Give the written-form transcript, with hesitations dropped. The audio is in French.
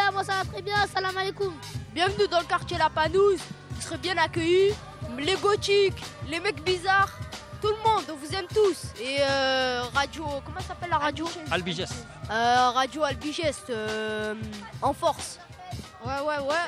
va, moi ça va très bien, salam alaikum. Bienvenue dans le quartier La Panouse, vous serez bien accueillis. Les gothiques, les mecs bizarres, tout le monde, on vous aime tous. Et radio, comment s'appelle la radio? Albigest. Radio Albigest, en force. Ouais.